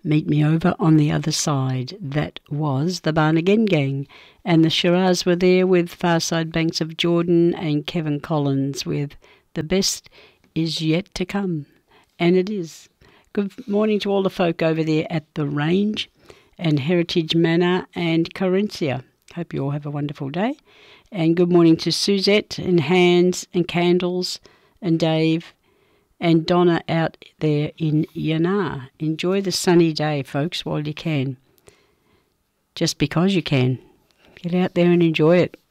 Meet Me Over on the Other Side. That was the Barn Again Gang, and the Shiraz were there with Farside Banks of Jordan and Kevin Collins with The Best Is Yet to Come. And it is. Good morning to all the folk over there at The Range and Heritage Manor and Carencia. Hope you all have a wonderful day. And good morning to Suzette and Hans and Candles and Dave and Donna out there in Yanar. Enjoy the sunny day, folks, while you can. Just because you can. Get out there and enjoy it.